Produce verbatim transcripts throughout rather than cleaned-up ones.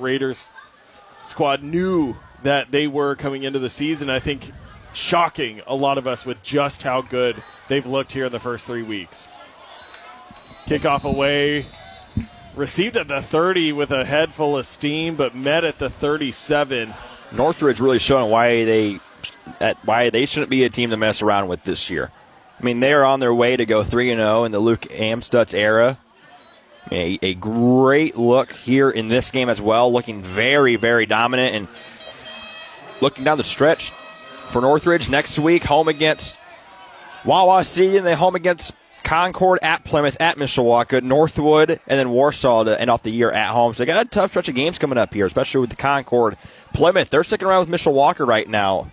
Raiders squad knew that they were coming into the season. I think shocking a lot of us with just how good they've looked here in the first three weeks. Kickoff away, received at the thirty with a head full of steam, but met at the thirty-seven. Northridge really showing why they at why they shouldn't be a team to mess around with this year. I mean, they are on their way to go three and oh in the Luke Amstutz era. A, a great look here in this game as well, looking very, very dominant. And looking down the stretch for Northridge next week, home against Wawasee, and then home against Concord, at Plymouth, at Mishawaka, Northwood, and then Warsaw to end off the year at home. So they got a tough stretch of games coming up here, especially with the Concord. Plymouth, they're sticking around with Mishawaka right now.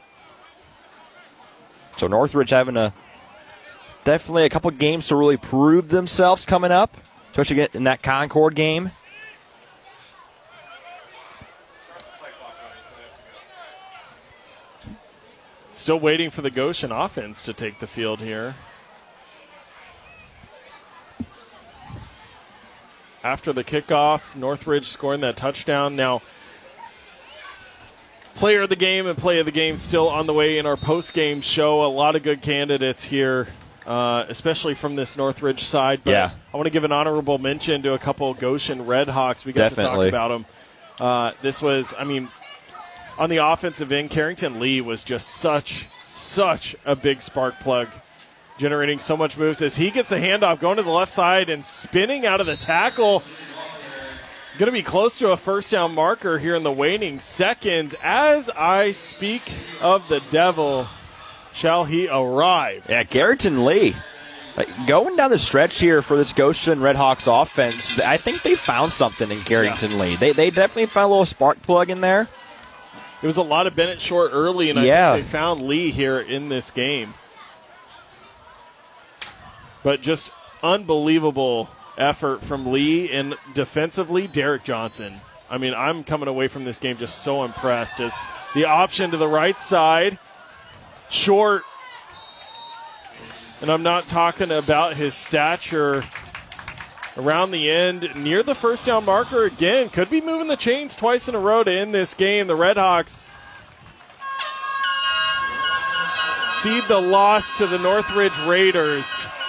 So Northridge having a definitely a couple games to really prove themselves coming up, especially in that Concord game. Still waiting for the Goshen offense to take the field here. After the kickoff, Northridge scoring that touchdown. Now, player of the game and play of the game still on the way in our post-game show. A lot of good candidates here, uh, especially from this Northridge side. But yeah. I want to give an honorable mention to a couple Goshen Redhawks. We got Definitely. to talk about them. Uh, this was, I mean, on the offensive end, Carrington Lee was just such, such a big spark plug, generating so much moves as he gets the handoff, going to the left side and spinning out of the tackle. Going to be close to a first down marker here in the waning seconds. As I speak of the devil, shall he arrive? Yeah, Carrington Lee. Like, going down the stretch here for this Goshen Redhawks offense, I think they found something in Carrington yeah. Lee. They they definitely found a little spark plug in there. It was a lot of Bennett Short early, and I yeah. think they found Lee here in this game. But just unbelievable effort from Lee, and defensively, Derek Johnson. I mean, I'm coming away from this game just so impressed as the option to the right side, Short. And I'm not talking about his stature around the end, near the first down marker again. Could be moving the chains twice in a row to end this game. The Redhawks cede the loss to the Northridge Raiders.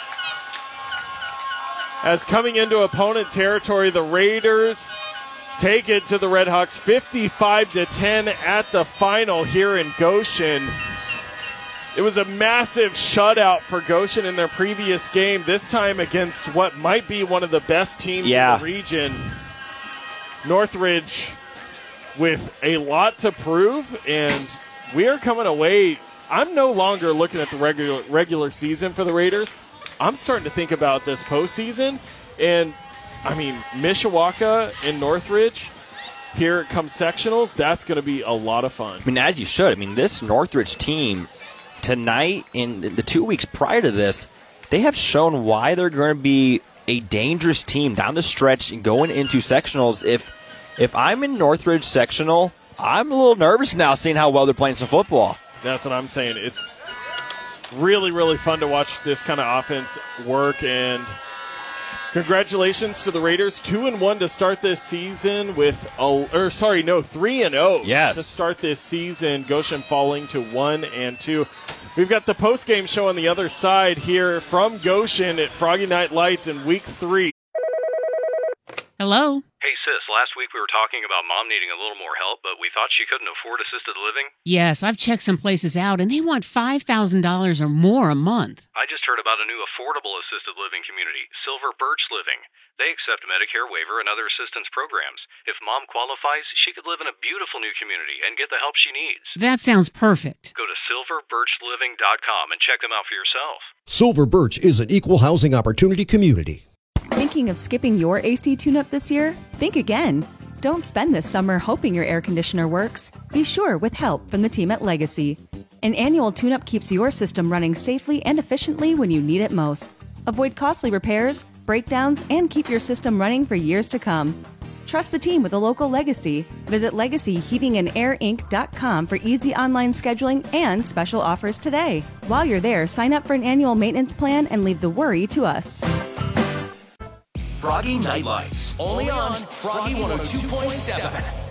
As coming into opponent territory, the Raiders take it to the Redhawks fifty-five to ten at the final here in Goshen. It was a massive shutout for Goshen in their previous game, this time against what might be one of the best teams yeah. in the region. Northridge with a lot to prove, and we are coming away. I'm no longer looking at the regular regular season for the Raiders. I'm starting to think about this postseason, and, I mean, Mishawaka and Northridge, here comes sectionals. That's going to be a lot of fun. I mean, as you should. I mean, this Northridge team tonight and the two weeks prior to this, they have shown why they're going to be a dangerous team down the stretch and going into sectionals. If if I'm in Northridge sectional, I'm a little nervous now seeing how well they're playing some football. That's what I'm saying. It's really, really fun to watch this kind of offense work, and congratulations to the Raiders, two and one to start this season with, a, or sorry, no, three and zero. Yes. To start this season. Goshen falling to one and two. We've got the post game show on the other side here from Goshen at Froggy Night Lights in week three. Hello. Hey, sis, last week we were talking about mom needing a little more help, but we thought she couldn't afford assisted living. Yes, I've checked some places out, and they want five thousand dollars or more a month. I just heard about a new affordable assisted living community, Silver Birch Living. They accept Medicare waiver and other assistance programs. If mom qualifies, she could live in a beautiful new community and get the help she needs. That sounds perfect. Go to silver birch living dot com and check them out for yourself. Silver Birch is an equal housing opportunity community. Thinking of skipping your A C tune-up this year? Think again. Don't spend this summer hoping your air conditioner works. Be sure with help from the team at Legacy. An annual tune-up keeps your system running safely and efficiently when you need it most. Avoid costly repairs, breakdowns, and keep your system running for years to come. Trust the team with a local Legacy. Visit legacy heating and air inc dot com for easy online scheduling and special offers today. While you're there, sign up for an annual maintenance plan and leave the worry to us. Froggy Night Lights, only on Froggy one oh two point seven.